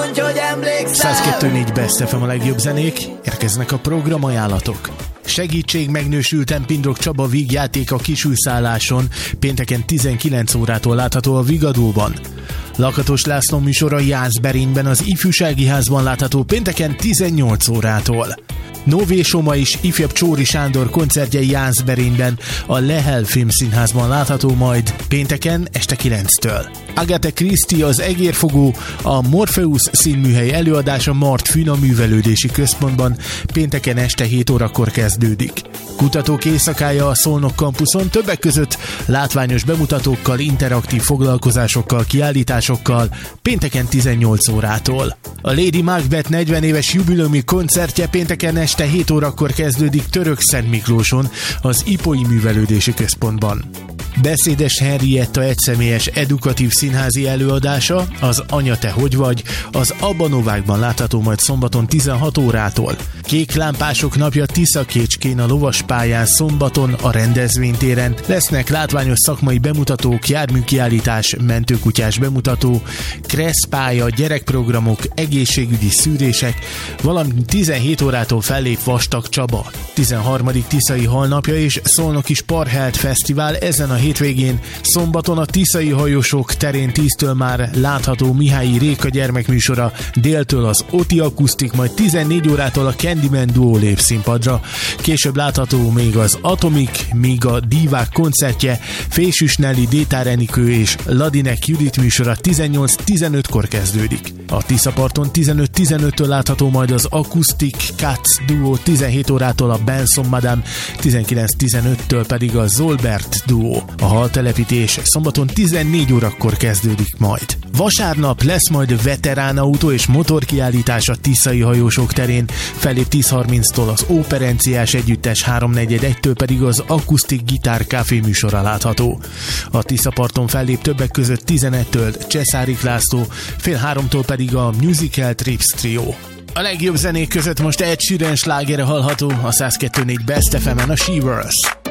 mondj, hogy emlékszel. 102.4 Best FM a legjobb zenék, érkeznek a programajánlatok. Segítség, megnősültem Pindrok Csaba vígjáték a Kisülszálláson, pénteken 19 órától látható a Vigadóban. Lakatos László műsora Jászberényben az Ifjúsági Házban látható pénteken 18 órától. Nové Soma és ifjabb Csóri Sándor koncertje Jászberényben a Lehel Filmszínházban látható majd pénteken este 9-től. Agatha Christie az Egérfogó, a Morpheus színműhely előadása Mart Fűn a Művelődési Központban pénteken este 7 órakor kezdődik. Kutatók éjszakája a Szolnok kampuszon, többek között látványos bemutatókkal, interaktív foglalkozásokkal, kiállításokkal pénteken 18 órától. A Lady Macbeth 40 éves jubileumi koncertje pénteken este 7 órakor kezdődik Törökszent Miklóson, az Ipói Művelődési Központban. Beszédes Henrietta egyszemélyes edukatív színházi előadása, az Anya te hogy vagy, az Abba-Novákban látható majd szombaton 16 órától. Kék lámpások napja Tiszakécskén a lovaspályán szombaton a rendezvénytéren. Lesznek látványos szakmai bemutatók, járműkiállítás, mentőkutyás bemutató, kresszpálya, gyerekprogramok, egészségügyi szűrések, valamint 17 órától fellép Vastag Csaba. 13. Tiszai Halnapja és Szolnoki Sparhelt Fesztivál ezen a hétvégén. Szombaton a Tiszai Hajósok terén 10-től már látható Mihályi Réka gyermekműsora, déltől az Oti Akusztik, majd 14 órától a Candyman Duo lép színpadra. Később látható még az Atomik, míg a Divák koncertje, Fésűs Nelly, Détár Enikő és Ladinek Judit műsora 18-15-kor kezdődik. A Tiszaparton 15-15-től látható majd az Acoustic Cats Duo, 17 órától a Benson Madame, 19-15-től pedig a Zolbert Duo. A haltelepítés szombaton 14 órakor kezdődik majd. Vasárnap lesz majd veteránautó és motorkiállítás a Tiszai Hajósok terén, fellép 10:30-tól az Operenciás Együttes, 3:45-től pedig az Akusztik Gitár Café műsora látható. A Tiszaparton fellép többek között 11-től Cseszárik László, 2:30-tól pedig a Musical Trips Trio. A legjobb zenék között most Ed Sheeran slágere hallható a 102.4 Best FM-en, a Shivers.